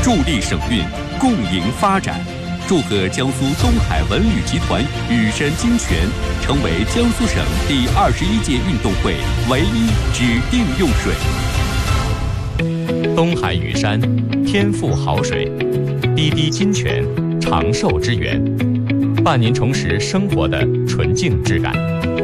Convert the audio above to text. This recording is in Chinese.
助力省运，共赢发展。祝贺江苏东海文旅集团雨山金泉成为江苏省第21届运动会唯一指定用水。 东海雨山，天赋好水，滴滴金泉，长寿之源，伴您重拾生活的纯净质感。